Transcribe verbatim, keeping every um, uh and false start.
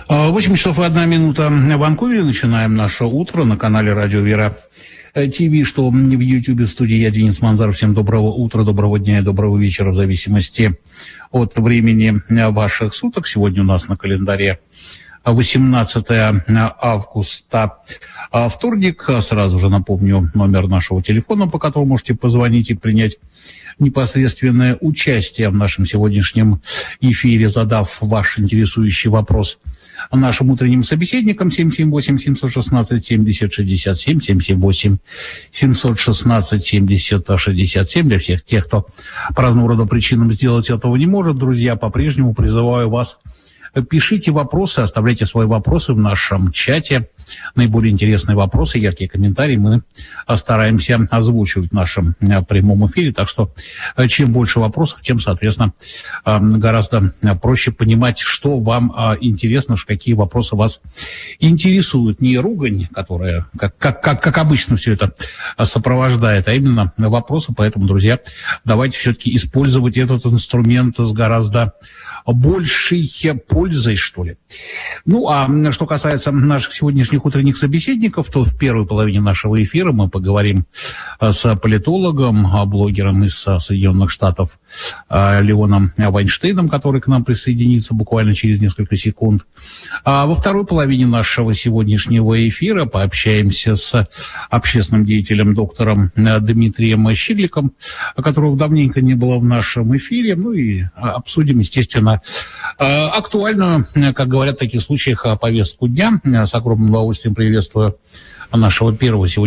восемь часов и одна минута в Ванкувере. Начинаем наше утро на канале Радио Вера ТВ, что в Ютьюбе, в студии я, Денис Манзаров. Всем доброго утра, доброго дня и доброго вечера, в зависимости от времени ваших суток. Сегодня у нас на календаре восемнадцатое августа, вторник. Сразу же напомню номер нашего телефона, по которому можете позвонить и принять непосредственное участие в нашем сегодняшнем эфире, задав ваш интересующий вопрос нашим утренним собеседникам. семь семь восемь семьсот шестнадцать семьдесят шестьдесят семь, семь семь восемь семьсот шестнадцать семьдесят шестьдесят семь. Для всех тех, кто по разного рода причинам сделать этого не может, друзья, по-прежнему призываю вас: пишите вопросы, оставляйте свои вопросы в нашем чате. Наиболее интересные вопросы, яркие комментарии мы стараемся озвучивать в нашем прямом эфире. Так что чем больше вопросов, тем, соответственно, гораздо проще понимать, что вам интересно, какие вопросы вас интересуют. Не ругань, которая, как, как, как, как обычно, все это сопровождает, а именно вопросы. Поэтому, друзья, давайте все-таки использовать этот инструмент с гораздо большей пользой, что ли. Ну, а что касается наших сегодняшних утренних собеседников, то в первой половине нашего эфира мы поговорим с политологом, блогером из Соединенных Штатов Леоном Вайнштейном, который к нам присоединится буквально через несколько секунд. А во второй половине нашего сегодняшнего эфира пообщаемся с общественным деятелем доктором Дмитрием Щигликом, которого давненько не было в нашем эфире. Ну и обсудим, естественно, актуальную, как говорят в таких случаях, повестку дня. С огромным удовольствием приветствую нашего первого сегодня